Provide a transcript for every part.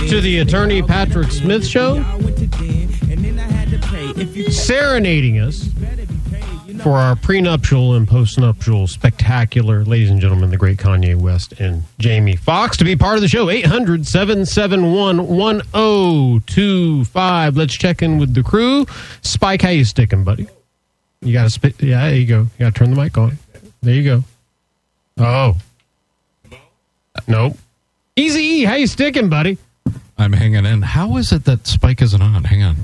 to the Attorney Patrick Smith Show, serenading us for our prenuptial and postnuptial spectacular, ladies and gentlemen, the great Kanye West and Jamie Foxx. To be part of the show, 800-771-1025. Let's check in with the crew. Spike, how you sticking, buddy? You got to spit. Yeah, there you go. You got to turn the mic on. There you go. Oh. Nope. Easy E, how you sticking, buddy? I'm hanging in. How is it that Spike isn't on? Hang on.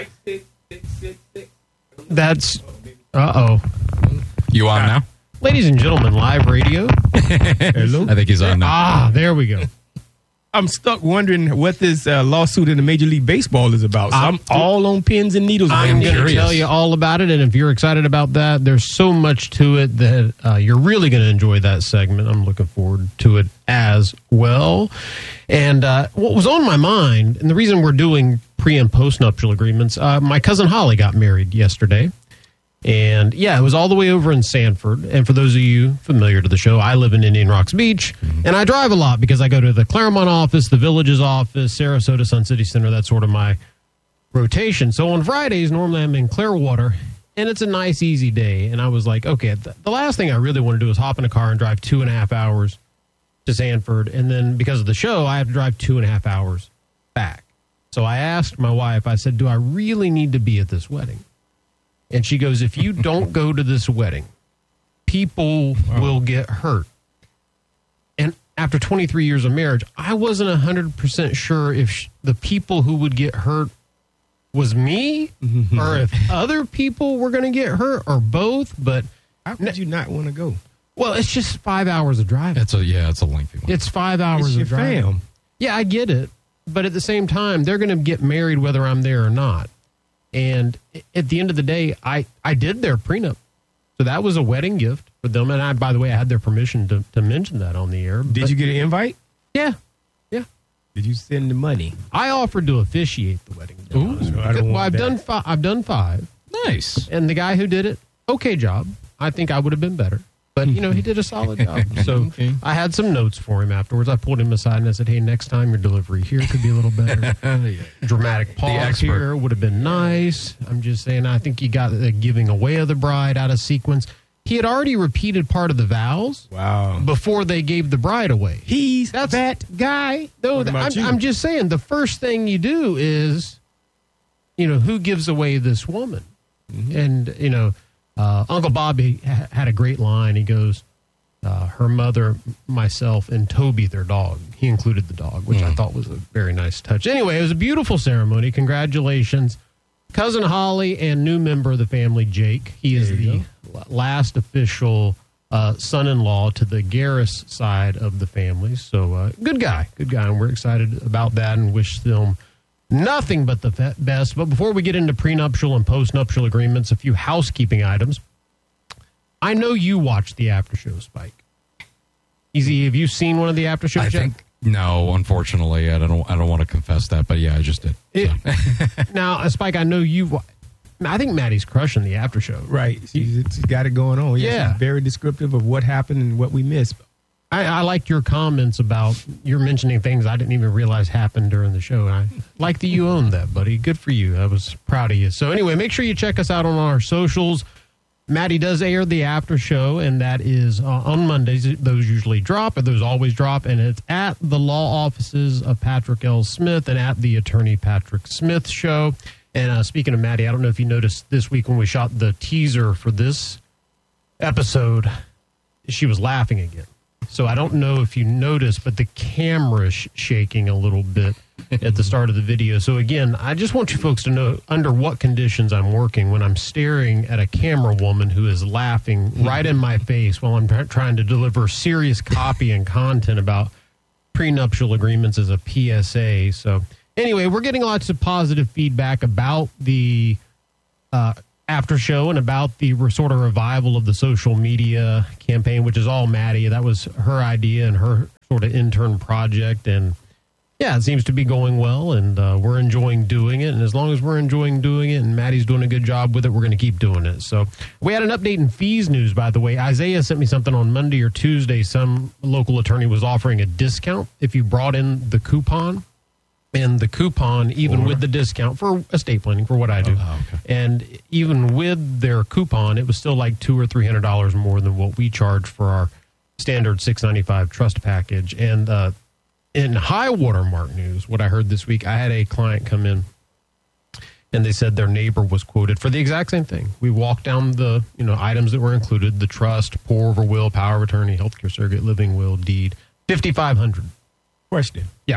That's... Uh-oh. You on now? Ladies and gentlemen, live radio. Hello? I think he's on now. Ah, there we go. I'm stuck wondering what this lawsuit in the Major League Baseball is about. So I'm all on pins and needles. I'm going to tell you all about it, and if you're excited about that, there's so much to it that you're really going to enjoy that segment. I'm looking forward to it as well. And what was on my mind, and the reason we're doing pre- and post-nuptial agreements, my cousin Holly got married yesterday. And, yeah, it was all the way over in Sanford. And for those of you familiar to the show, I live in Indian Rocks Beach. And I drive a lot because I go to the Claremont office, the Villages office, Sarasota, Sun City Center. That's sort of my rotation. So on Fridays, normally I'm in Clearwater. And it's a nice, easy day. And I was like, okay, the last thing I really want to do is hop in a car and drive 2.5 hours to Sanford. And then because of the show, I have to drive 2.5 hours back. So I asked my wife, I said, do I really need to be at this wedding? And she goes, if you don't go to this wedding, people will get hurt. And after 23 years of marriage, I wasn't 100% sure if the people who would get hurt was me or if other people were going to get hurt or both. But how could you not want to go? Well, it's just 5 hours of driving. It's a lengthy one. It's 5 hours of driving. Fam. Yeah, I get it. But at the same time, they're going to get married whether I'm there or not. And at the end of the day, I did their prenup. So that was a wedding gift for them. And I, by the way, I had their permission to mention that on the air. Did you get an invite? Yeah. Did you send the money? I offered to officiate the wedding. I've done 5. Nice. And the guy who did it, okay job. I think I would have been better. But, he did a solid job. So I had some notes for him afterwards. I pulled him aside and I said, hey, next time your delivery here could be a little better. Dramatic pause here would have been nice. I'm just saying, I think he got the giving away of the bride out of sequence. He had already repeated part of the vows before they gave the bride away. That's that guy. No, I'm just saying, the first thing you do is, who gives away this woman? And, Uncle Bobby had a great line. He goes, her mother, myself, and Toby, their dog. He included the dog, which I thought was a very nice touch. Anyway, it was a beautiful ceremony. Congratulations. Cousin Holly and new member of the family, Jake. He is the last official son-in-law to the Garris side of the family. So good guy. And we're excited about that and wish them nothing but the best. But before we get into prenuptial and postnuptial agreements, a few housekeeping items. I know you watched the after show, Spike. Easy, have you seen one of the after shows yet? No, unfortunately. I don't want to confess that, but yeah, I just did. Now, Spike, I know I think Maddie's crushing the after show. Right. She's got it going on. Yeah. She's very descriptive of what happened and what we missed. I liked your comments about you're mentioning things I didn't even realize happened during the show. I like that you owned that, buddy. Good for you. I was proud of you. So anyway, make sure you check us out on our socials. Maddie does air the after show, and that is on Mondays. Those usually drop, or those always drop, and it's at the law offices of Patrick L. Smith and at the Attorney Patrick Smith Show. And speaking of Maddie, I don't know if you noticed this week when we shot the teaser for this episode, she was laughing again. So I don't know if you noticed, but the camera's shaking a little bit at the start of the video. So again, I just want you folks to know under what conditions I'm working when I'm staring at a camera woman who is laughing right in my face while I'm trying to deliver serious copy and content about prenuptial agreements as a PSA. So anyway, we're getting lots of positive feedback about the after show and about the sort of revival of the social media campaign, which is all Maddie. That was her idea and her sort of intern project. And yeah, it seems to be going well, and we're enjoying doing it. And as long as we're enjoying doing it and Maddie's doing a good job with it, we're going to keep doing it. So we had an update in fees news, by the way. Isaiah sent me something on Monday or Tuesday. Some local attorney was offering a discount if you brought in the coupon And the coupon, even with the discount for estate planning, for what I do, and even with their coupon, it was still like $200 or $300 more than what we charge for our standard $695 trust package. And in high watermark news, what I heard this week, I had a client come in, and they said their neighbor was quoted for the exact same thing. We walked down the items that were included: the trust, pour over will, power of attorney, healthcare surrogate, living will, deed, $5,500. Question. Yep.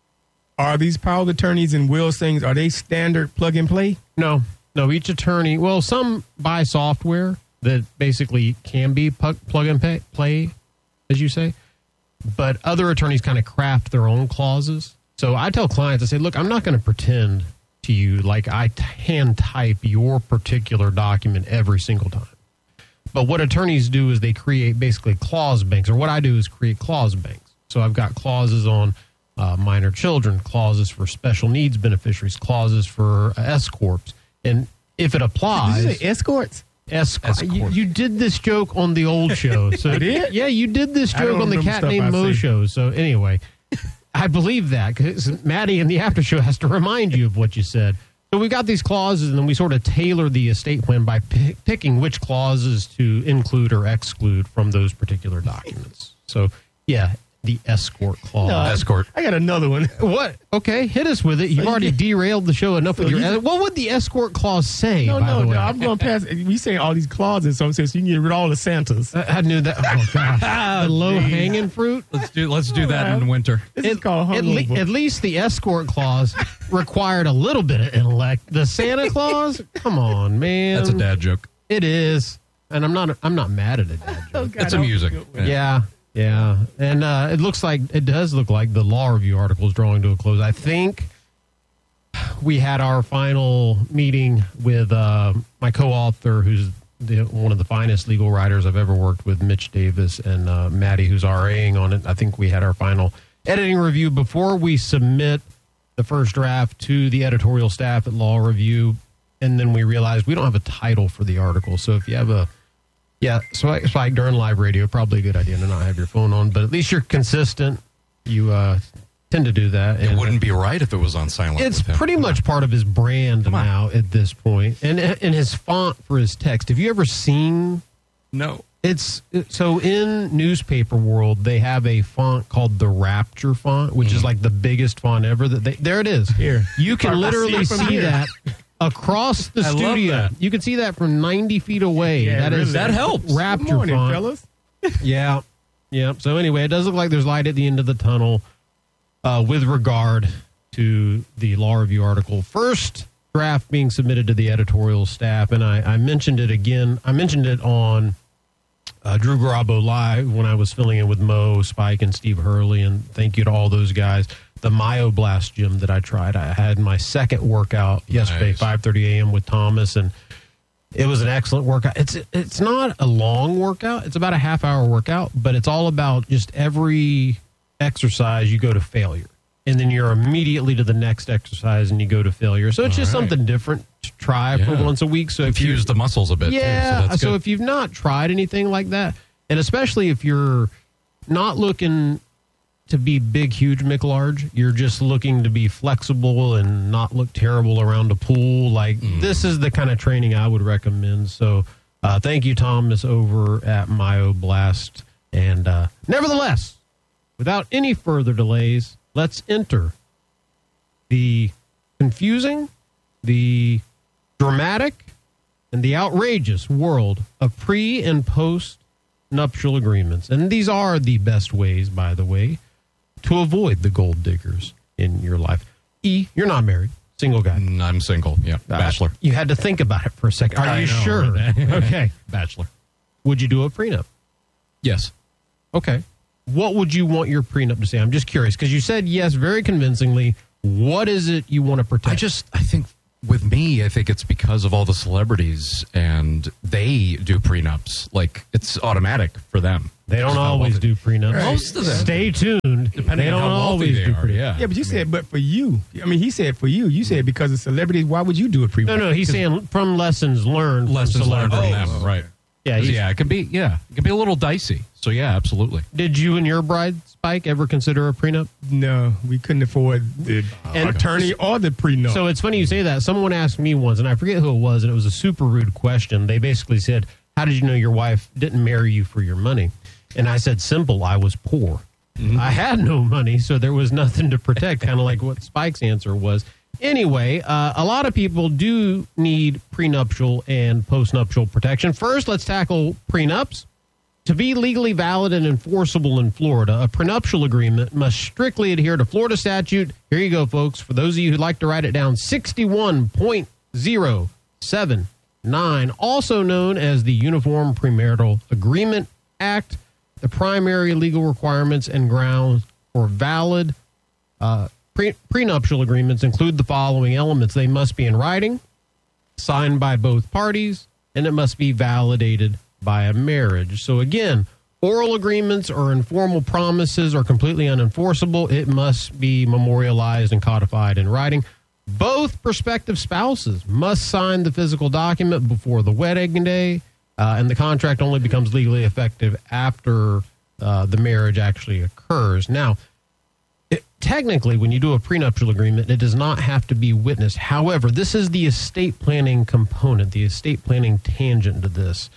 Are these power of attorneys and wills things, are they standard plug and play? No. Each attorney, well, some buy software that basically can be plug and play, as you say, but other attorneys kind of craft their own clauses. So I tell clients, I say, look, I'm not going to pretend to you like I hand type your particular document every single time. But what attorneys do is they create basically clause banks, or what I do is create clause banks. So I've got clauses on minor children, clauses for special needs beneficiaries, clauses for S corps, and if it applies, Did you say escorts? Escorts. You did this joke on the old show. So I did? Yeah, you did this joke on the Cat Named Mo show. So anyway, I believe that because Maddie in the after show has to remind you of what you said. So we've got these clauses, and then we sort of tailor the estate plan by picking which clauses to include or exclude from those particular documents. So yeah. The escort clause. No, Escort. I got another one. What? Okay, hit us with it. You've already derailed the show enough with your. What would the escort clause say? No, by the way? I'm going past. We saying all these clauses, so I'm saying so you can get rid of all the Santas. I knew that. Oh gosh, the low hanging fruit. Let's do that in winter. This is called hungover. At least the escort clause required a little bit of intellect. The Santa Claus, come on, man. That's a dad joke. It is, and I'm not mad at a dad joke. It's amusing. Yeah, and it does look like the law review article is drawing to a close. I think we had our final meeting with my co-author, who's one of the finest legal writers I've ever worked with, Mitch Davis, and Maddie, who's RAing on it. I think we had our final editing review before we submit the first draft to the editorial staff at Law Review, and then we realized we don't have a title for the article. So if you have it's like during live radio, probably a good idea to not have your phone on, but at least you're consistent. You tend to do that. It wouldn't be right if it was on silent. It's pretty much part of his brand now at this point, and his font for his text. Have you ever seen? No. So in newspaper world, they have a font called the Rapture font, which is like the biggest font ever. There it is. Here, you can literally see that. Across the studio, you can see that from 90 feet away. Yeah, that helps. Rapture Good morning, font, fellas. yeah. So anyway, it does look like there's light at the end of the tunnel with regard to the law review article. First draft being submitted to the editorial staff, and I mentioned it again. I mentioned it on Drew Garabo Live when I was filling in with Mo, Spike, and Steve Hurley, and thank you to all those guys. The Myoblast gym that I tried. I had my second workout yesterday, 5:30 a.m. with Thomas, and it was an excellent workout. It's not a long workout. It's about a half-hour workout, but it's all about just every exercise you go to failure, and then you're immediately to the next exercise and you go to failure. So it's just something different to try for once a week. So if you use the muscles a bit, too, so if you've not tried anything like that, and especially if you're not looking to be big, huge McLarge, you're just looking to be flexible and not look terrible around a pool. This is the kind of training I would recommend. So thank you, Thomas, over at Myoblast. And nevertheless, without any further delays, let's enter the confusing, the dramatic, and the outrageous world of pre- and post-nuptial agreements. And these are the best ways, by the way, to avoid the gold diggers in your life. You're not married. Single guy. I'm single. Yeah. Bachelor. You had to think about it for a second. Are you sure? Okay. Bachelor. Would you do a prenup? Yes. Okay. What would you want your prenup to say? I'm just curious because you said yes very convincingly. What is it you want to protect? I think with me, I think it's because of all the celebrities and they do prenups. Like it's automatic for them. They don't always do prenups. Most of them. Stay tuned. Depending on how wealthy they are. Yeah, but you said, but for you. I mean, he said for you. You said because of celebrities. Why would you do a prenup? No. He's saying from lessons learned. Lessons learned from them. Right. Yeah, it can be a little dicey. So yeah, absolutely. Did you and your bride, Spike, ever consider a prenup? No, we couldn't afford the attorney or the prenup. So it's funny you say that. Someone asked me once, and I forget who it was, and it was a super rude question. They basically said, how did you know your wife didn't marry you for your money? And I said, simple, I was poor. Mm-hmm. I had no money, so there was nothing to protect, kind of like what Spike's answer was. Anyway, a lot of people do need prenuptial and postnuptial protection. First, let's tackle prenups. To be legally valid and enforceable in Florida, a prenuptial agreement must strictly adhere to Florida statute. Here you go, folks. For those of you who'd like to write it down, 61.079, also known as the Uniform Premarital Agreement Act. The primary legal requirements and grounds for valid prenuptial agreements include the following elements. They must be in writing, signed by both parties, and it must be validated by a marriage. So again, oral agreements or informal promises are completely unenforceable. It must be memorialized and codified in writing. Both prospective spouses must sign the physical document before the wedding day, and the contract only becomes legally effective after the marriage actually occurs. Now, technically, when you do a prenuptial agreement, it does not have to be witnessed. However, this is the estate planning component, the estate planning tangent to this.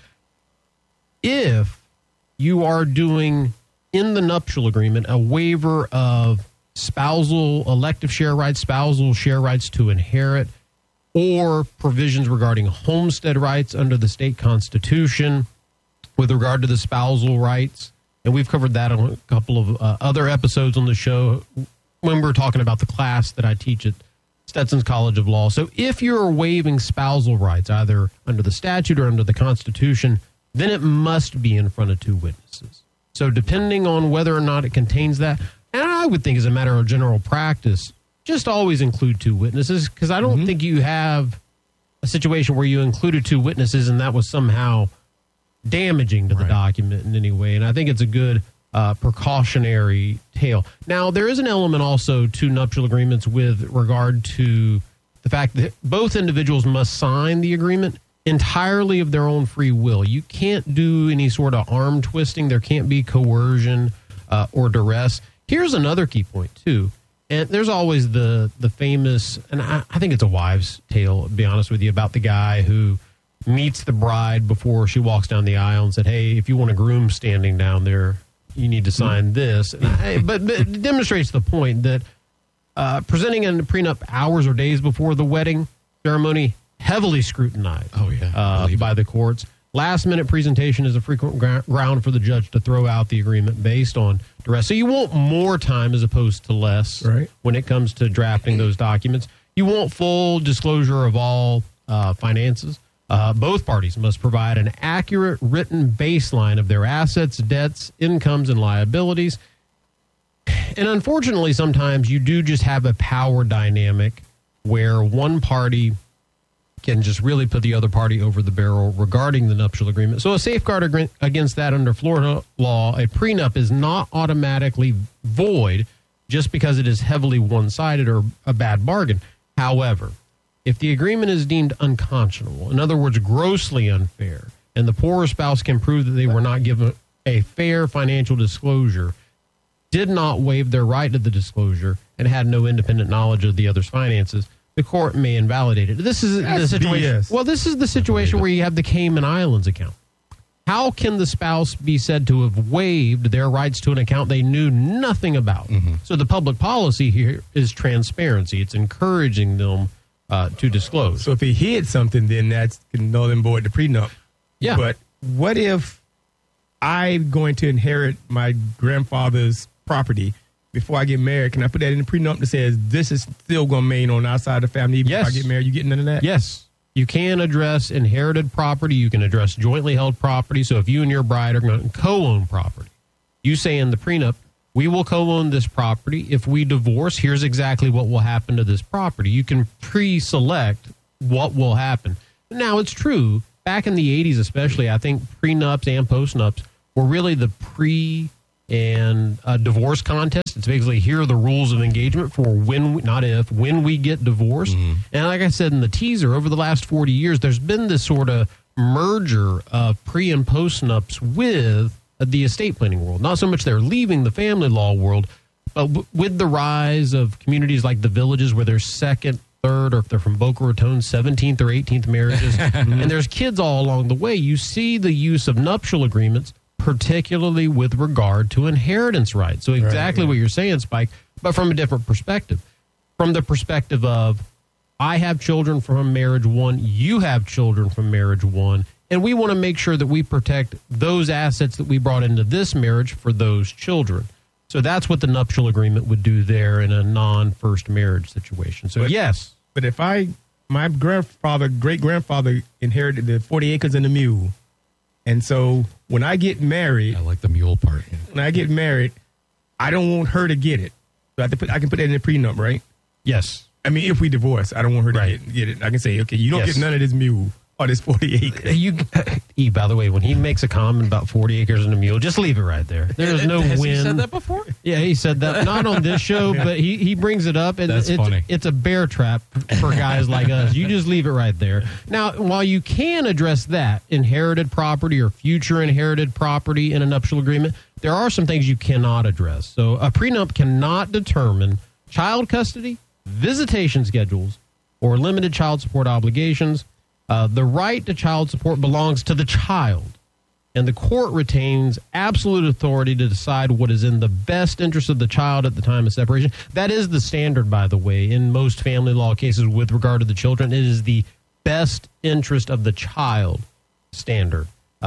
If you are doing in the nuptial agreement a waiver of spousal elective share rights, spousal share rights to inherit, or provisions regarding homestead rights under the state constitution with regard to the spousal rights, and we've covered that on a couple of other episodes on the show when we're talking about the class that I teach at Stetson's College of Law. So if you're waiving spousal rights, either under the statute or under the Constitution, then it must be in front of two witnesses. So depending on whether or not it contains that, and I would think as a matter of general practice, just always include two witnesses, because I don't think you have a situation where you included two witnesses and that was somehow damaging to the document in any way. And I think it's a good precautionary tale. Now, there is an element also to nuptial agreements with regard to the fact that both individuals must sign the agreement entirely of their own free will. You can't do any sort of arm twisting. There can't be coercion or duress. Here's another key point, too. And there's always the famous, and I think it's a wives' tale, to be honest with you, about the guy who meets the bride before she walks down the aisle and said, hey, if you want a groom standing down there, you need to sign this. But it demonstrates the point that presenting a prenup hours or days before the wedding ceremony, heavily scrutinized by the courts. Last-minute presentation is a frequent ground for the judge to throw out the agreement based on duress. So you want more time as opposed to less when it comes to drafting those documents. You want full disclosure of all finances. Both parties must provide an accurate written baseline of their assets, debts, incomes, and liabilities. And unfortunately, sometimes you do just have a power dynamic where one party can just really put the other party over the barrel regarding the nuptial agreement. So a safeguard against that under Florida law, a prenup is not automatically void just because it is heavily one-sided or a bad bargain. However, if the agreement is deemed unconscionable, in other words, grossly unfair, and the poorer spouse can prove that they were not given a fair financial disclosure, did not waive their right to the disclosure, and had no independent knowledge of the other's finances, the court may invalidate it. This is the situation. BS. Well, this is the situation where you have the Cayman Islands account. How can the spouse be said to have waived their rights to an account they knew nothing about? So the public policy here is transparency. It's encouraging them to disclose. So if he hid something, then that's null and void the prenup. Yeah. But what if I'm going to inherit my grandfather's property before I get married? Can I put that in the prenup that says this is still going to remain on our side of the family? Even if I get married, you get none of that? Yes. You can address inherited property. You can address jointly held property. So if you and your bride are going to co-own property, you say in the prenup, we will co-own this property. If we divorce, here's exactly what will happen to this property. You can pre-select what will happen. Now, it's true. Back in the 80s especially, I think prenups and postnups were really the and divorce contest. It's basically here are the rules of engagement for when we get divorced. And like I said in the teaser, over the last 40 years, there's been this sort of merger of pre and post nups with the estate planning world. Not so much they're leaving the family law world, but with the rise of communities like the Villages where there's second, third, or if they're from Boca Raton, 17th or 18th marriages, and there's kids all along the way, you see the use of nuptial agreements, particularly with regard to inheritance rights. So exactly what you're saying, Spike, but from a different perspective. From the perspective of, I have children from marriage one, you have children from marriage one, and we want to make sure that we protect those assets that we brought into this marriage for those children. So that's what the nuptial agreement would do there in a non-first marriage situation. So yes. But if my great-grandfather inherited the 40 acres and the mule, and so when I get married. I like the mule part. When I get married, I don't want her to get it. So I can put that in the prenup, right? Yes. I mean, if we divorce, I don't want her to get it. I can say, okay, you don't get none of this mule or this 40 acres. By the way, when he makes a comment about 40 acres and a mule, just leave it right there. There's no win. Has he said that before? Yeah, he said that. Not on this show, but he brings it up. And That's funny. It's a bear trap for guys like us. You just leave it right there. Now, while you can address that, inherited property or future inherited property in a nuptial agreement, there are some things you cannot address. So a prenup cannot determine child custody, visitation schedules, or limited child support obligations. The right to child support belongs to the child, and the court retains absolute authority to decide what is in the best interest of the child at the time of separation. That is the standard, by the way, in most family law cases with regard to the children. It is the best interest of the child standard.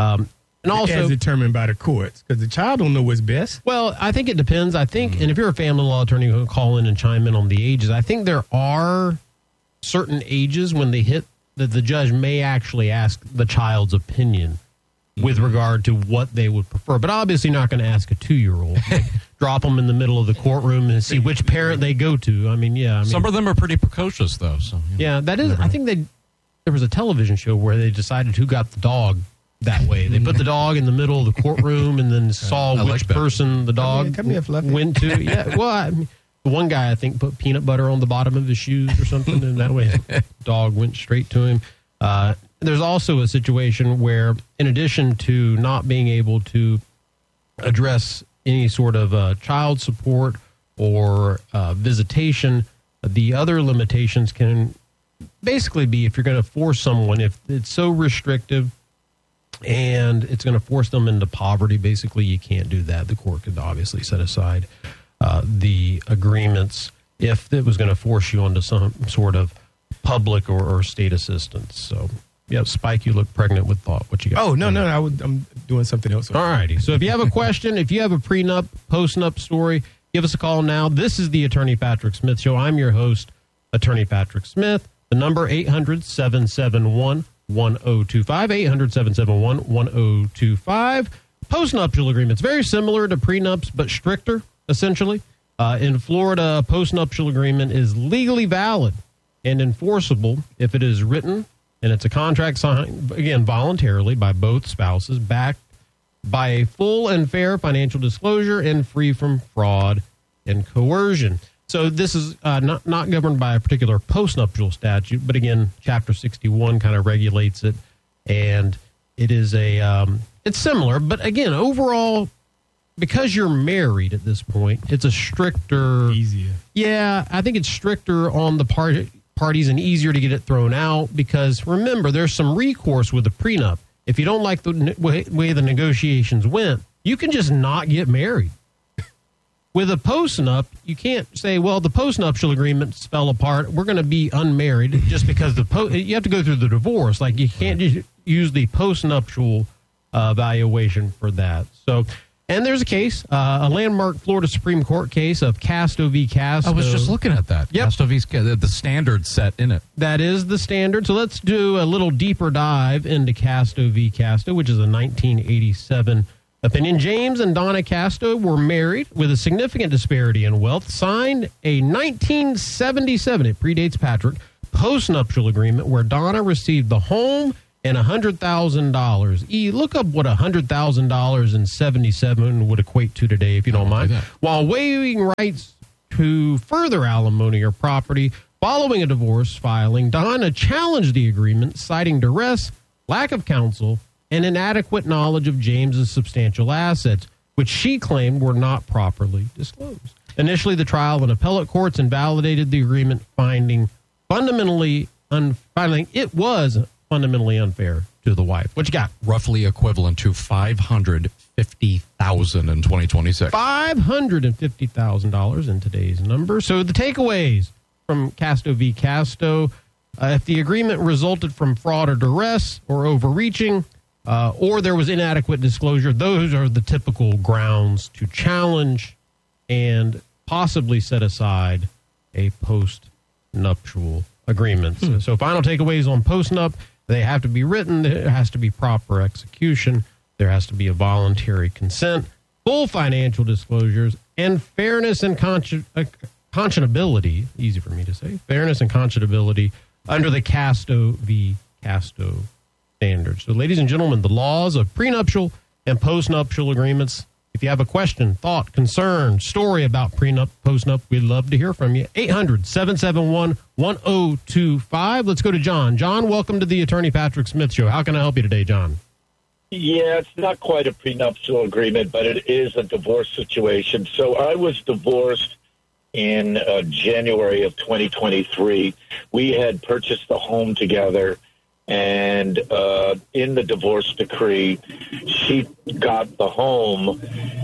And also, as determined by the courts, because the child don't know what's best. Well, I think it depends. I think, and if you're a family law attorney who can call in and chime in on the ages, I think there are certain ages when they hit that the judge may actually ask the child's opinion with regard to what they would prefer. But obviously not going to ask a 2-year-old. Like, drop them in the middle of the courtroom and see which parent they go to. I mean, some of them are pretty precocious, though. So that is. I think there was a television show where they decided who got the dog that way. They put the dog in the middle of the courtroom and then saw which person the dog went to. Yeah, well, the one guy, I think, put peanut butter on the bottom of his shoes or something, and that way the dog went straight to him. There's also a situation where, in addition to not being able to address any sort of child support or visitation, the other limitations can basically be if you're going to force someone, if it's so restrictive and it's going to force them into poverty, basically you can't do that. The court could obviously set aside the agreements if it was going to force you onto some sort of public or state assistance. So, yeah, Spike, you look pregnant with thought. What you got? Oh, no, I'm doing something else. All righty. So if you have a question, if you have a prenup, post-nup story, give us a call now. This is the Attorney Patrick Smith Show. I'm your host, Attorney Patrick Smith. The number 800-771-1025, 800-771-1025. Postnuptial agreements, very similar to prenups, but stricter, essentially. In Florida, a postnuptial agreement is legally valid and enforceable if it is written, and it's a contract signed, again, voluntarily by both spouses, backed by a full and fair financial disclosure and free from fraud and coercion. So this is not governed by a particular postnuptial statute, but again, Chapter 61 kind of regulates it, and it is it's similar, but again, overall, because you're married at this point, it's a stricter, easier. Yeah, I think it's stricter on the parties and easier to get it thrown out because remember, there's some recourse with a prenup. If you don't like the way the negotiations went, you can just not get married. With a postnup, you can't say, well, the postnuptial agreements fell apart. We're going to be unmarried just because you have to go through the divorce. Like you can't just use the postnuptial valuation for that. So, and there's a case, a landmark Florida Supreme Court case of Casto v. Casto. I was just looking at that. Yep. Casto v. the standard set in it. That is the standard. So let's do a little deeper dive into Casto v. Casto, which is a 1987 opinion. James and Donna Casto were married with a significant disparity in wealth, signed a 1977, it predates Patrick, postnuptial agreement where Donna received the home and $100,000. Look up what $100,000 in 77 would equate to today, if you don't mind. While waiving rights to further alimony or property, following a divorce filing, Donna challenged the agreement, citing duress, lack of counsel, and inadequate knowledge of James's substantial assets, which she claimed were not properly disclosed. Initially, the trial and appellate courts invalidated the agreement, finding it was fundamentally unfair to the wife. What you got? Roughly equivalent to $550,000 in 2026. $550,000 in today's number. So the takeaways from Casto v. Casto: if the agreement resulted from fraud or duress or overreaching, or there was inadequate disclosure, those are the typical grounds to challenge and possibly set aside a post-nuptial agreement. So final takeaways on post-nup: they have to be written, there has to be proper execution, there has to be a voluntary consent, full financial disclosures, and fairness and conscionability, easy for me to say, fairness and conscionability under the Casto v. Casto standards. So, ladies and gentlemen, the laws of prenuptial and postnuptial agreements. If you have a question, thought, concern, story about prenup, postnup, we'd love to hear from you. 800-771-1025. Let's go to John. John, welcome to the Attorney Patrick Smith Show. How can I help you today, John? Yeah, it's not quite a prenuptial agreement, but it is a divorce situation. So I was divorced in January of 2023. We had purchased the home together. And in the divorce decree, she got the home,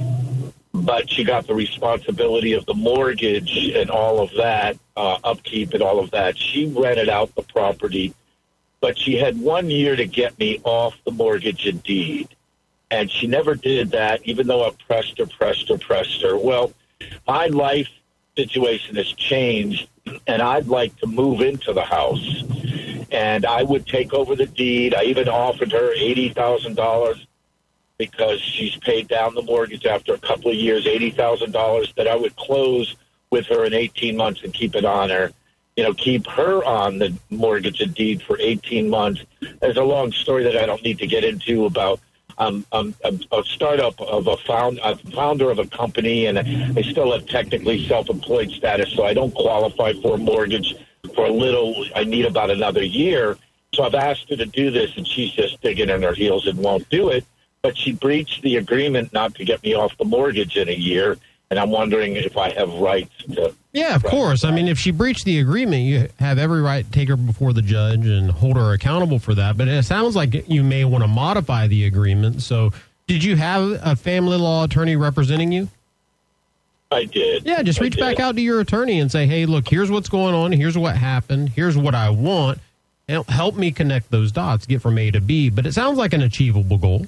but she got the responsibility of the mortgage and all of that, upkeep and all of that. She rented out the property, but she had 1 year to get me off the mortgage and deed. And she never did that, even though I pressed her. Well, my life situation has changed, and I'd like to move into the house. And I would take over the deed. I even offered her $80,000 because she's paid down the mortgage after a couple of years, $80,000 that I would close with her in 18 months and keep it on her. Keep her on the mortgage and deed for 18 months. There's a long story that I don't need to get into about a startup of a founder of a company, and I still have technically self-employed status, so I don't qualify for a mortgage. For a little, I need about another year. So I've asked her to do this, and she's just digging in her heels and won't do it. But she breached the agreement not to get me off the mortgage in a year, and I'm wondering if I have rights to... Yeah, of course. I mean, if she breached the agreement, you have every right to take her before the judge and hold her accountable for that. But it sounds like you may want to modify the agreement. So did you have a family law attorney representing you? I did. Yeah, just reach back out to your attorney and say, hey, look, here's what's going on. Here's what happened. Here's what I want. Help me connect those dots, get from A to B. But it sounds like an achievable goal.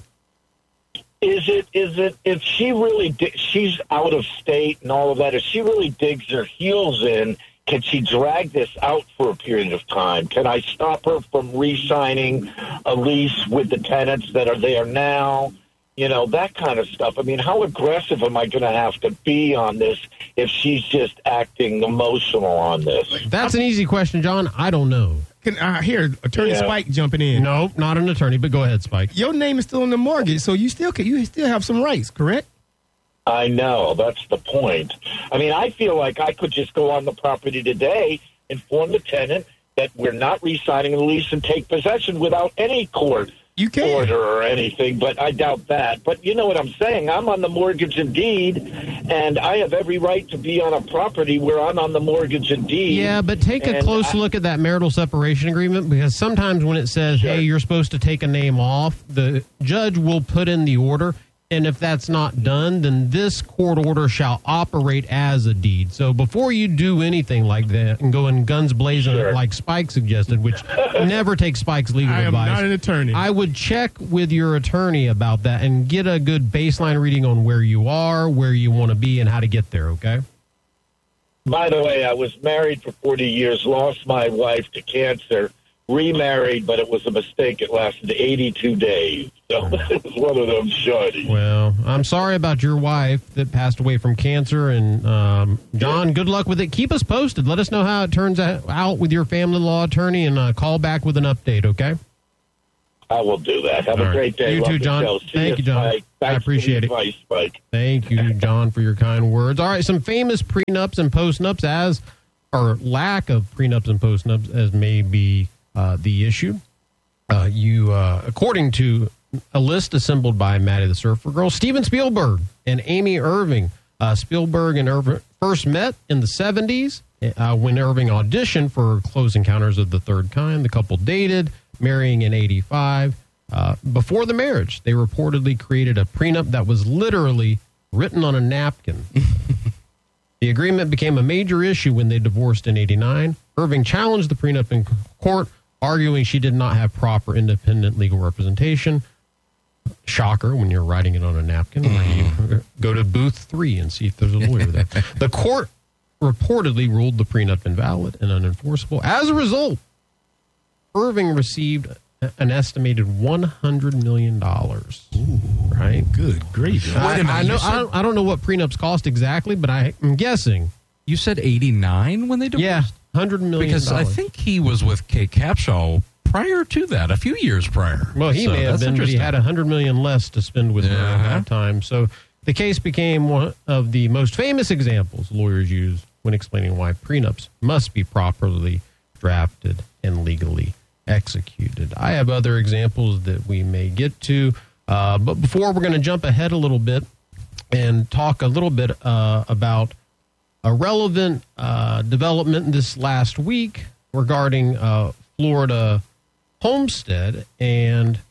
Is it, if she really, she's out of state and all of that, if she really digs her heels in, can she drag this out for a period of time? Can I stop her from re-signing a lease with the tenants that are there now? That kind of stuff. I mean, how aggressive am I going to have to be on this if she's just acting emotional on this? That's an easy question, John. I don't know. Can I hear Attorney Spike jumping in? No, not an attorney, but go ahead, Spike. Your name is still on the mortgage, so you still have some rights, correct? I know. That's the point. I mean, I feel like I could just go on the property today, inform the tenant that we're not re-signing the lease and take possession without any court order or anything, but I doubt that. But you know what I'm saying? I'm on the mortgage and deed, and I have every right to be on a property where I'm on the mortgage and deed. Yeah, but take a close look at that marital separation agreement, because sometimes when it says, hey, you're supposed to take a name off, the judge will put in the order. And if that's not done, then this court order shall operate as a deed. So before you do anything like that and go in guns blazing like Spike suggested, which never take Spike's legal advice. I am not an attorney. I would check with your attorney about that and get a good baseline reading on where you are, where you want to be, and how to get there, okay? By the way, I was married for 40 years, lost my wife to cancer, remarried, but it was a mistake. It lasted 82 days. So it was one of them shorties. Well, I'm sorry about your wife that passed away from cancer. And, John, good luck with it. Keep us posted. Let us know how it turns out with your family law attorney, and call back with an update, okay? I will do that. Have a great day. You too, John. Thank you, John. I appreciate it. Advice, Spike. Thank you, John, for your kind words. All right, some famous prenups and postnups or lack of prenups and postnups as may be the issue. according to a list assembled by Maddie the Surfer Girl, Steven Spielberg and Amy Irving. Spielberg and Irving first met in the 70s when Irving auditioned for Close Encounters of the Third Kind. The couple dated, marrying in 85. Before the marriage, they reportedly created a prenup that was literally written on a napkin. The agreement became a major issue when they divorced in 89. Irving challenged the prenup in court, arguing she did not have proper independent legal representation. Shocker when you're writing it on a napkin. You go to booth 3 and see if there's a lawyer there. The court reportedly ruled the prenup invalid and unenforceable. As a result, Irving received an estimated $100 million. Ooh, right? Good grief. I don't know what prenups cost exactly, but I'm guessing. You said 89 when they divorced? Yeah, $100 million. Because I think he was with Kate Capshaw prior to that, a few years prior. Well, he may have been, but he had $100 million less to spend with her at that time. So the case became one of the most famous examples lawyers use when explaining why prenups must be properly drafted and legally executed. I have other examples that we may get to, but before we're going to jump ahead a little bit and talk a little bit about a relevant development this last week regarding Florida homestead, and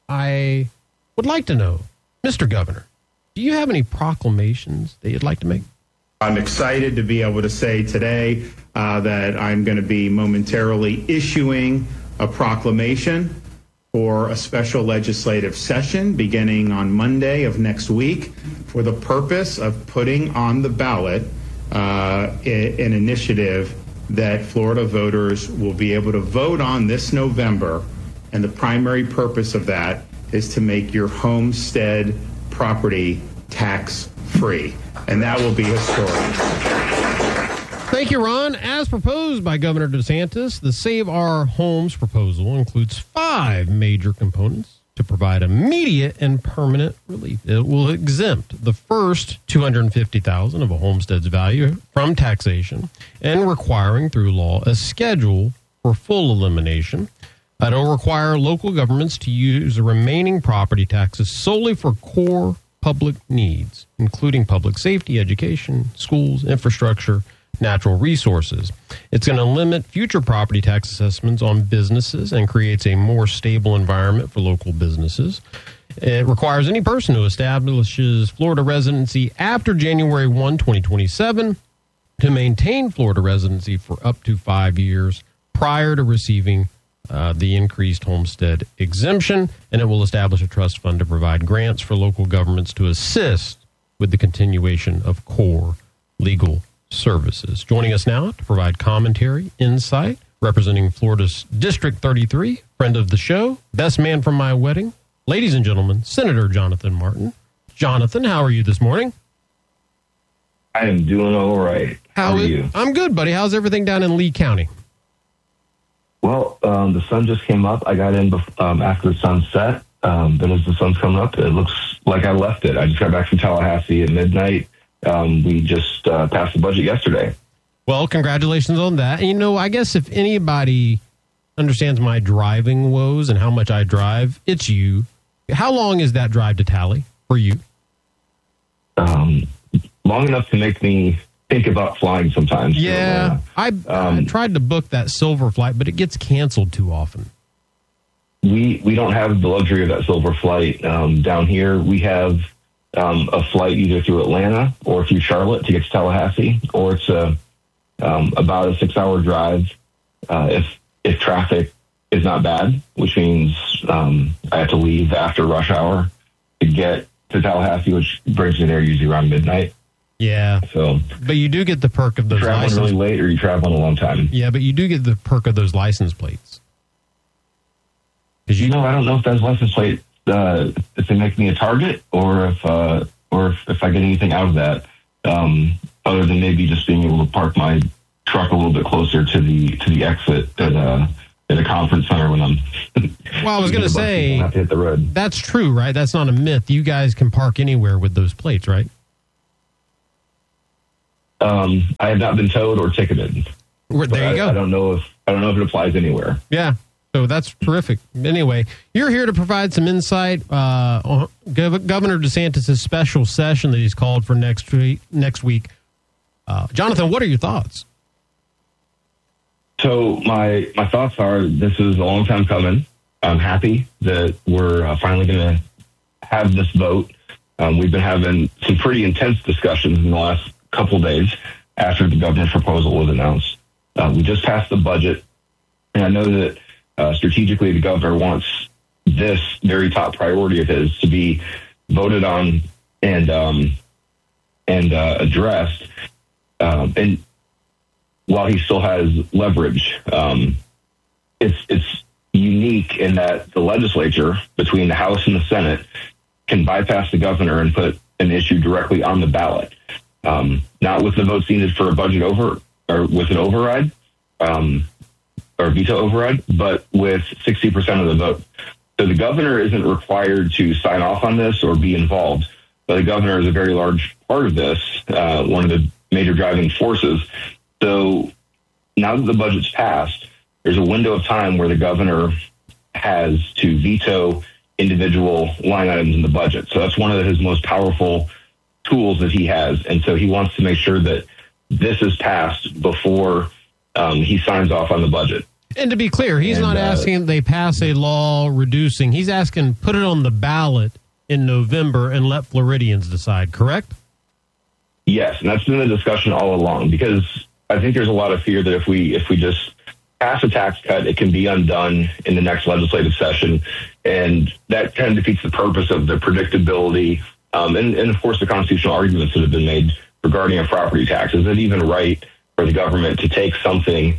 I would like to know, Mr. Governor, do you have any proclamations that you'd like to make? I'm excited to be able to say today that I'm going to be momentarily issuing a proclamation for a special legislative session beginning on Monday of next week for the purpose of putting on the ballot an initiative that Florida voters will be able to vote on this November. And the primary purpose of that is to make your homestead property tax-free. And that will be historic. Thank you, Ron. As proposed by Governor DeSantis, the Save Our Homes proposal includes 5 major components to provide immediate and permanent relief. It will exempt the first $250,000 of a homestead's value from taxation and requiring through law a schedule for full elimination. It will require local governments to use the remaining property taxes solely for core public needs, including public safety, education, schools, infrastructure, natural resources. It's going to limit future property tax assessments on businesses and creates a more stable environment for local businesses. It requires any person who establishes Florida residency after January 1, 2027 to maintain Florida residency for up to 5 years prior to receiving the increased homestead exemption, and it will establish a trust fund to provide grants for local governments to assist with the continuation of core legal services. Joining us now to provide commentary, insight, representing Florida's District 33, friend of the show, best man from my wedding, ladies and gentlemen, Senator Jonathan Martin. Jonathan, how are you this morning? I am doing all right. How are you? I'm good, buddy. How's everything down in Lee County? Well, the sun just came up. I got in after the sun set. Then as the sun's coming up, it looks like I left it. I just got back from Tallahassee at midnight. We just passed the budget yesterday. Well, congratulations on that. And, you know, I guess if anybody understands my driving woes and how much I drive, it's you. How long is that drive to Tally for you? Long enough to make me think about flying sometimes. Yeah, so, I tried to book that silver flight, but it gets canceled too often. We don't have the luxury of that silver flight down here. We have a flight either through Atlanta or through Charlotte to get to Tallahassee, or it's about a 6-hour drive if traffic is not bad, which means I have to leave after rush hour to get to Tallahassee, which brings me there usually around midnight. Yeah. So, but you do get the perk of those traveling really late, or you traveling a long time. Yeah, but you do get the perk of those license plates. I don't know if those license plates if they make me a target, or if I get anything out of that, other than maybe just being able to park my truck a little bit closer to the exit at a conference center when I'm. Well, I was going to say, have to hit the road. That's true, right? That's not a myth. You guys can park anywhere with those plates, right? I have not been towed or ticketed. There you go. I don't know if it applies anywhere. Yeah. So that's terrific. Anyway, you're here to provide some insight on Governor DeSantis' special session that he's called for next week. Jonathan, what are your thoughts? So my thoughts are this is a long time coming. I'm happy that we're finally going to have this vote. We've been having some pretty intense discussions in the last couple of days after the governor's proposal was announced. We just passed the budget, and I know that strategically the governor wants this very top priority of his to be voted on and addressed. And while he still has leverage, it's unique in that the legislature between the House and the Senate can bypass the governor and put an issue directly on the ballot. Not with the votes needed for a budget or with an override, or veto override, but with 60% of the vote. So the governor isn't required to sign off on this or be involved, but the governor is a very large part of this, one of the major driving forces. So now that the budget's passed, there's a window of time where the governor has to veto individual line items in the budget. So that's one of his most powerful tools that he has. And so he wants to make sure that this is passed before he signs off on the budget. And to be clear, he's not asking they pass a law reducing. He's asking put it on the ballot in November and let Floridians decide, correct? Yes, and that's been the discussion all along, because I think there's a lot of fear that if we just pass a tax cut, it can be undone in the next legislative session. And that kind of defeats the purpose of the predictability and of course, the constitutional arguments that have been made regarding a property tax. Is it even right for the government to take something,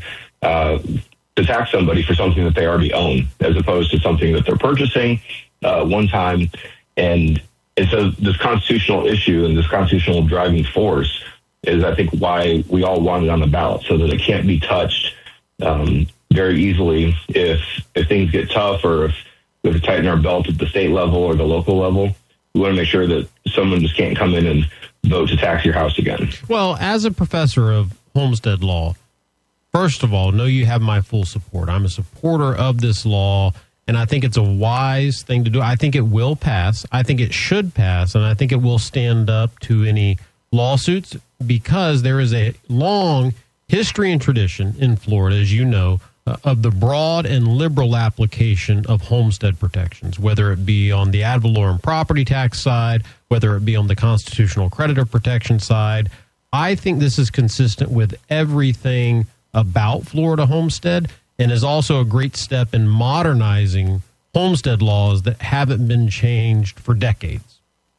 to tax somebody for something that they already own, as opposed to something that they're purchasing one time? And so this constitutional issue and this constitutional driving force is, I think, why we all want it on the ballot, so that it can't be touched very easily if things get tough, or if we have to tighten our belt at the state level or the local level. We want to make sure that someone just can't come in and vote to tax your house again. Well, as a professor of homestead law, first of all, know you have my full support. I'm a supporter of this law, and I think it's a wise thing to do. I think it will pass. I think it should pass, and I think it will stand up to any lawsuits, because there is a long history and tradition in Florida, as you know, of the broad and liberal application of homestead protections, whether it be on the ad valorem property tax side, whether it be on the constitutional creditor protection side. I think this is consistent with everything about Florida homestead, and is also a great step in modernizing homestead laws that haven't been changed for decades.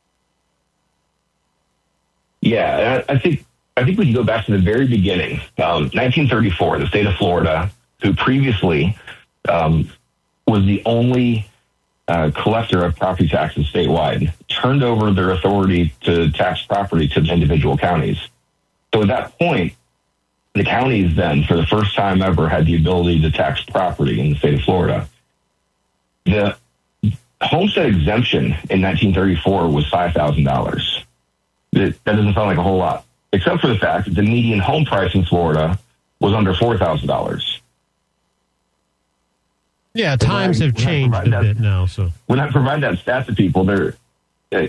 Yeah, I think we can go back to the very beginning. 1934, the state of Florida, who previously was the only collector of property taxes statewide, turned over their authority to tax property to the individual counties. So at that point, the counties then, for the first time ever, had the ability to tax property in the state of Florida. The homestead exemption in 1934 was $5,000. That doesn't sound like a whole lot, except for the fact that the median home price in Florida was under $4,000. Yeah, times have changed a bit now. So when I provide that stat to people, they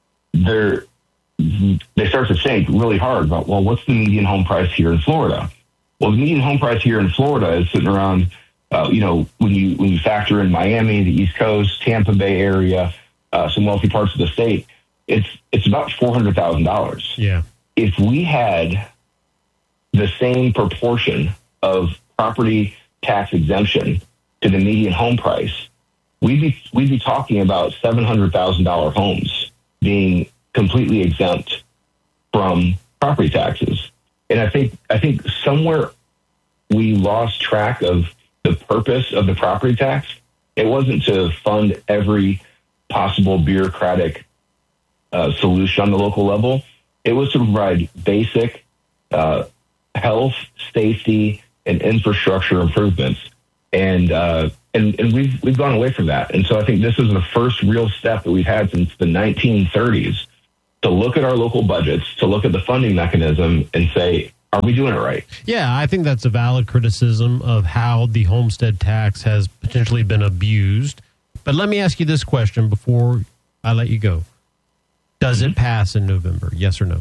start to think really hard about, well, what's the median home price here in Florida? Well, the median home price here in Florida is sitting around, when you factor in Miami, the East Coast, Tampa Bay area, some wealthy parts of the state, it's about $400,000. Yeah. If we had the same proportion of property tax exemption to the median home price, we'd be talking about $700,000 homes being completely exempt from property taxes. And I think somewhere we lost track of the purpose of the property tax. It wasn't to fund every possible bureaucratic solution on the local level. It was to provide basic health, safety, and infrastructure improvements. And we've gone away from that. And so I think this is the first real step that we've had since the 1930s to look at our local budgets, to look at the funding mechanism and say, are we doing it right? Yeah, I think that's a valid criticism of how the homestead tax has potentially been abused. But let me ask you this question before I let you go. Does it pass in November? Yes or no?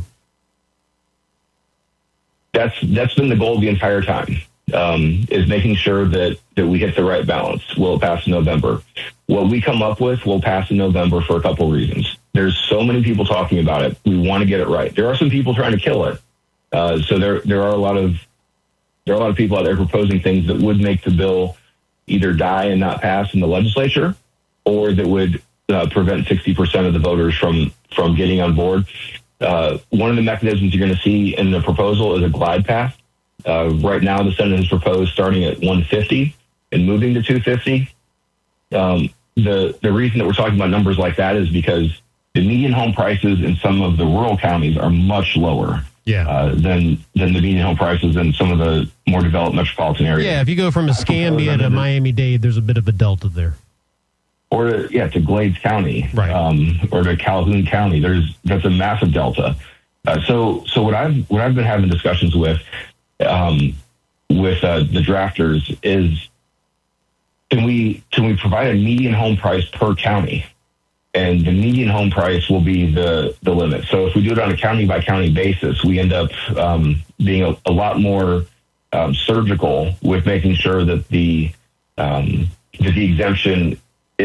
That's been the goal the entire time, is making sure that we hit the right balance. Will it pass in November? What we come up with will pass in November for a couple reasons. There's so many people talking about it. We want to get it right. There are some people trying to kill it. So there are a lot of people out there proposing things that would make the bill either die and not pass in the legislature, or that would prevent 60% of the voters from getting on board. One of the mechanisms you're going to see in the proposal is a glide path. Right now, the Senate has proposed starting at 150 and moving to 250. The reason that we're talking about numbers like that is because the median home prices in some of the rural counties are much lower than the median home prices in some of the more developed metropolitan areas. Yeah, if you go from Escambia to Miami-Dade, there's a bit of a delta there. Or to Glades County, right. Or to Calhoun County. That's a massive delta. So what I've been having discussions with the drafters is, can we provide a median home price per county, and the median home price will be the limit. So if we do it on a county by county basis, we end up being a lot more surgical with making sure that the exemption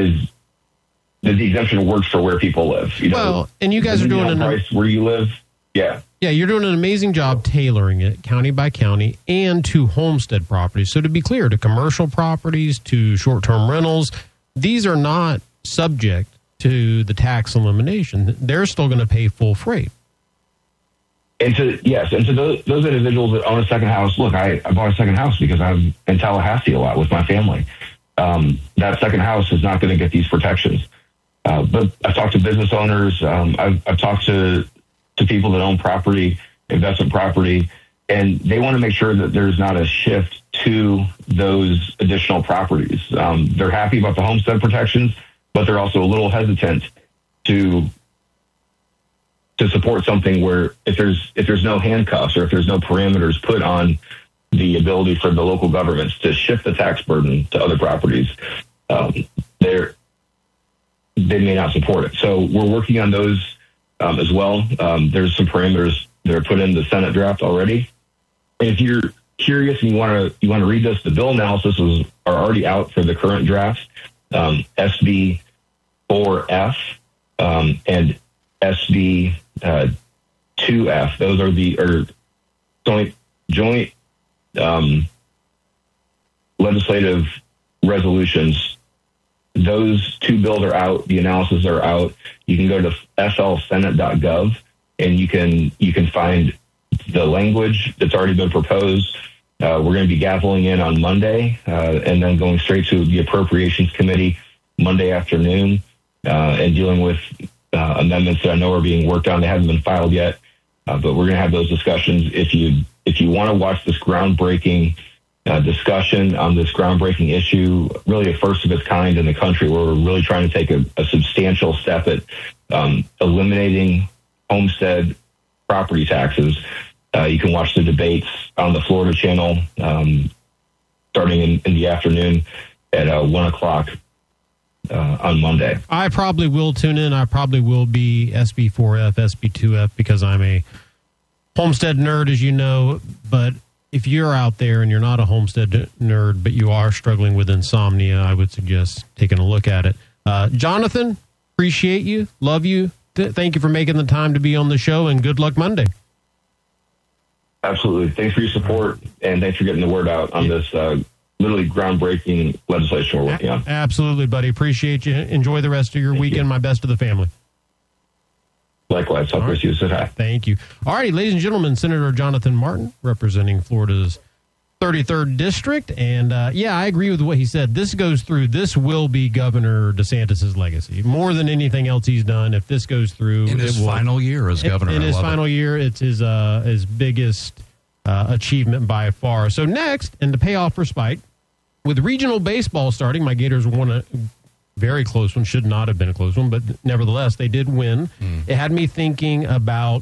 works for where people live. And you guys are doing a price where you live. Yeah, you're doing an amazing job tailoring it county by county and to homestead properties. So to be clear, to commercial properties, to short-term rentals, these are not subject to the tax elimination. They're still going to pay full freight. And to those individuals that own a second house, look, I bought a second house because I'm in Tallahassee a lot with my family. That second house is not going to get these protections. But I've talked to business owners. I've talked to people that own property, investment property, and they want to make sure that there's not a shift to those additional properties. They're happy about the homestead protections, but they're also a little hesitant to support something where if there's no handcuffs or if there's no parameters put on the ability for the local governments to shift the tax burden to other properties, they may not support it. So we're working on those as well. There's some parameters that are put in the Senate draft already. And if you're curious and you want to read this, the bill analysis are already out for the current draft. SB 4F and SB 2F. Those are the joint legislative resolutions. Those two bills are out. The analysis are out. You can go to flsenate.gov and you can find the language that's already been proposed. We're going to be gaveling in on Monday and then going straight to the Appropriations Committee Monday afternoon and dealing with amendments that I know are being worked on. They haven't been filed yet, but we're going to have those discussions. If you want to watch this groundbreaking discussion on this groundbreaking issue, really a first of its kind in the country, where we're really trying to take a substantial step at eliminating homestead property taxes, you can watch the debates on the Florida channel starting in the afternoon at 1 o'clock on Monday. I probably will tune in. I probably will be SB4F, SB2F, because I'm a homestead nerd, as you know. But if you're out there and you're not a homestead nerd, but you are struggling with insomnia, I would suggest taking a look at it. Jonathan, appreciate you. Love you. Thank you for making the time to be on the show, and good luck Monday. Absolutely. Thanks for your support, and thanks for getting the word out on this literally groundbreaking legislation we're working on. Absolutely, buddy. Appreciate you. Enjoy the rest of your weekend. My best to the family. Likewise. I'll Chris you. Say hi. Thank you. All righty, ladies and gentlemen, Senator Jonathan Martin, representing Florida's 33rd District. And, I agree with what he said. This will be Governor DeSantis' legacy. More than anything else he's done, if this goes through. In his final year as governor. In his final year, it's his biggest achievement by far. So next, and to pay off for Spike, with regional baseball starting, my Gators won a very close one. Should not have been a close one, but nevertheless, they did win. It had me thinking about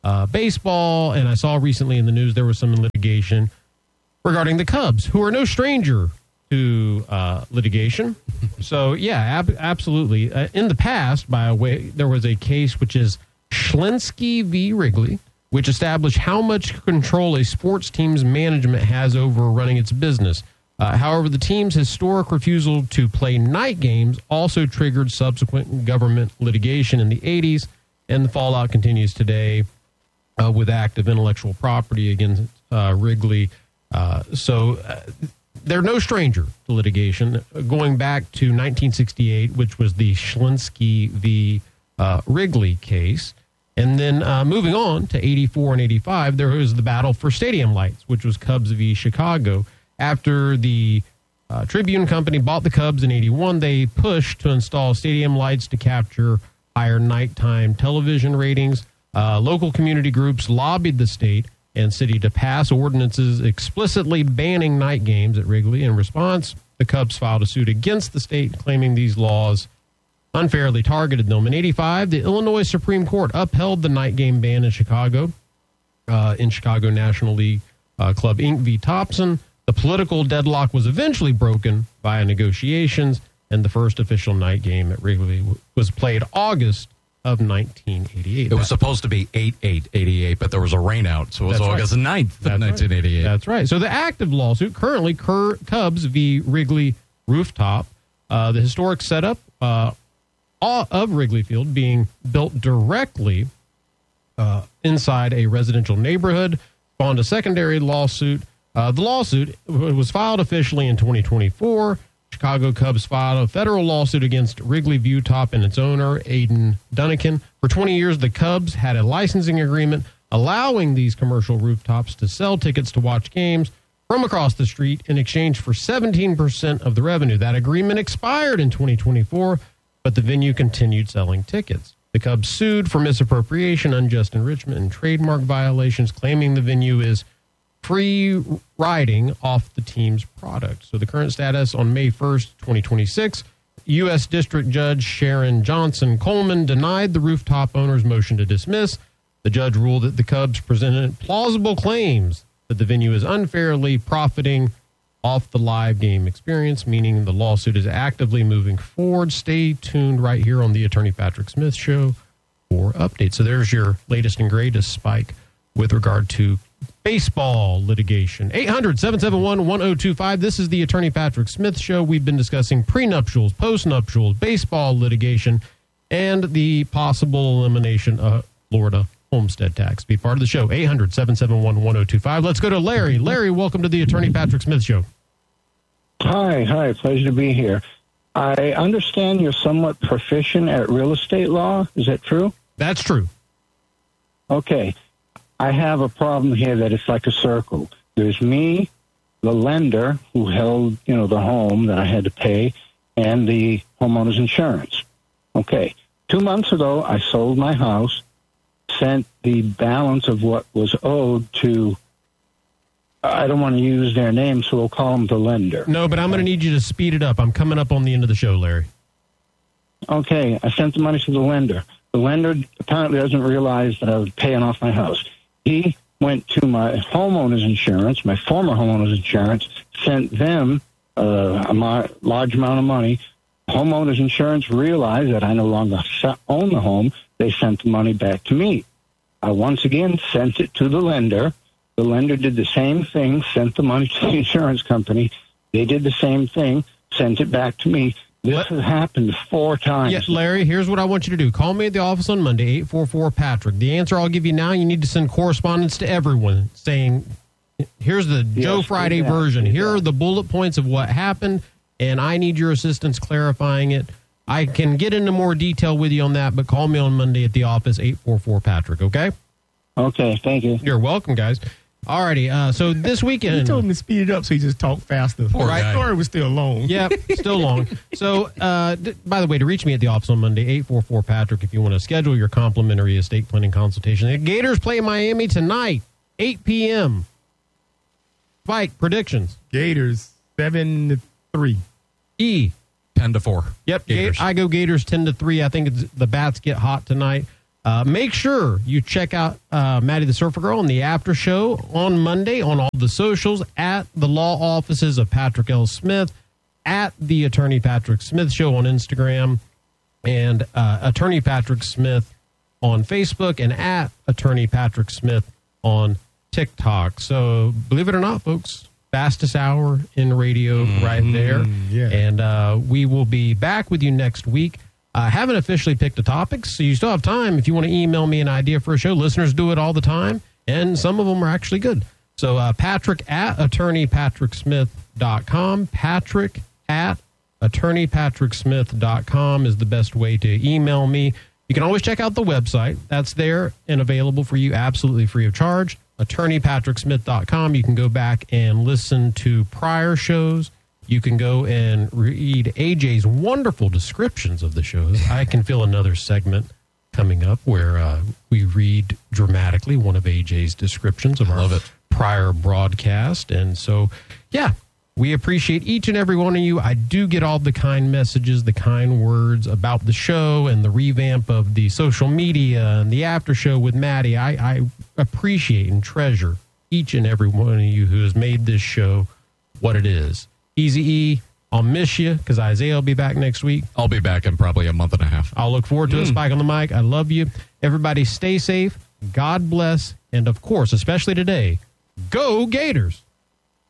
baseball. And I saw recently in the news there was some litigation regarding the Cubs, who are no stranger to litigation. So, yeah, absolutely. In the past, by the way, there was a case which is Schlinsky v. Wrigley, which established how much control a sports team's management has over running its business. However, the team's historic refusal to play night games also triggered subsequent government litigation in the 80s, and the fallout continues today with active intellectual property against Wrigley. So they're no stranger to litigation. Going back to 1968, which was the Schlinsky v. Wrigley case. And then moving on to 84 and 85, there was the battle for stadium lights, which was Cubs v. Chicago. After the Tribune Company bought the Cubs in 81, they pushed to install stadium lights to capture higher nighttime television ratings. Local community groups lobbied the state and city to pass ordinances explicitly banning night games at Wrigley. In response, the Cubs filed a suit against the state, claiming these laws unfairly targeted them. In 85, the Illinois Supreme Court upheld the night game ban in Chicago, National League Club Inc. v. Thompson. The political deadlock was eventually broken via negotiations, and the first official night game at Wrigley was played August of 1988. It was supposed to be 8/8/88, but there was a rainout, so it was August 9th of 1988. That's right. So the active lawsuit currently, Cubs v. Wrigley Rooftop, the historic setup of Wrigley Field being built directly inside a residential neighborhood, spawned a secondary lawsuit. The lawsuit was filed officially in 2024. Chicago Cubs filed a federal lawsuit against Wrigley Viewtop and its owner, Aidan Dunnican. For 20 years, the Cubs had a licensing agreement allowing these commercial rooftops to sell tickets to watch games from across the street in exchange for 17% of the revenue. That agreement expired in 2024, but the venue continued selling tickets. The Cubs sued for misappropriation, unjust enrichment, and trademark violations, claiming the venue is free riding off the team's product. So the current status on May 1st, 2026, U.S. District Judge Sharon Johnson Coleman denied the rooftop owner's motion to dismiss. The judge ruled that the Cubs presented plausible claims that the venue is unfairly profiting off the live game experience, meaning the lawsuit is actively moving forward. Stay tuned right here on the Attorney Patrick Smith Show for updates. So there's your latest and greatest, Spike, with regard to baseball litigation. 800-771-1025. This is the Attorney Patrick Smith Show. We've been discussing prenuptials, postnuptials, baseball litigation, and the possible elimination of Florida homestead tax. Be part of the show. 800-771-1025. Let's go to Larry. Larry, welcome to the Attorney Patrick Smith Show. Hi. Pleasure to be here. I understand you're somewhat proficient at real estate law. Is that true? That's true. Okay. I have a problem here that it's like a circle. There's me, the lender who held, the home that I had to pay, and the homeowner's insurance. Okay. 2 months ago, I sold my house, sent the balance of what was owed to, I don't want to use their name, so we'll call them the lender. No, but I'm going to need you to speed it up. I'm coming up on the end of the show, Larry. Okay. I sent the money to the lender. The lender apparently doesn't realize that I was paying off my house. He went to my homeowner's insurance, my former homeowner's insurance, sent them a large amount of money. Homeowner's insurance realized that I no longer own the home. They sent the money back to me. I once again sent it to the lender. The lender did the same thing, sent the money to the insurance company. They did the same thing, sent it back to me. This has happened 4 times. Yes, Larry, here's what I want you to do. Call me at the office on Monday, 844-PATRICK. The answer I'll give you now, you need to send correspondence to everyone saying, here's the Joe Friday version. Here are the bullet points of what happened, and I need your assistance clarifying it. I can get into more detail with you on that, but call me on Monday at the office, 844-PATRICK, okay? Okay, thank you. You're welcome, guys. Alrighty, so this weekend... He told him to speed it up so he just talked faster. Poor guy. The story was still long. Yep, still long. So, by the way, to reach me at the office on Monday, 844-PATRICK, if you want to schedule your complimentary estate planning consultation. The Gators play Miami tonight, 8 p.m. Spike, predictions. Gators, 7-3. E. 10-4. Yep, Gators. I go Gators 10-3. I think the bats get hot tonight. Make sure you check out Maddie the Surfer Girl and the after show on Monday on all the socials at the law offices of Patrick L. Smith, at the Attorney Patrick Smith Show on Instagram, and Attorney Patrick Smith on Facebook, and at Attorney Patrick Smith on TikTok. So believe it or not, folks, fastest hour in radio right there. Yeah. And we will be back with you next week. I haven't officially picked a topic, so you still have time. If you want to email me an idea for a show, listeners do it all the time, and some of them are actually good. So Patrick at attorneypatricksmith.com. Patrick at attorneypatricksmith.com is the best way to email me. You can always check out the website. That's there and available for you absolutely free of charge. attorneypatricksmith.com. You can go back and listen to prior shows. You can go and read AJ's wonderful descriptions of the shows. I can feel another segment coming up where we read dramatically one of AJ's descriptions of our prior broadcast. And so, yeah, we appreciate each and every one of you. I do get all the kind messages, the kind words about the show and the revamp of the social media and the after show with Maddie. I appreciate and treasure each and every one of you who has made this show what it is. Easy E, I'll miss you because Isaiah will be back next week. I'll be back in probably a month and a half. I'll look forward to it. Spike on the mic. I love you. Everybody stay safe. God bless. And, of course, especially today, go Gators.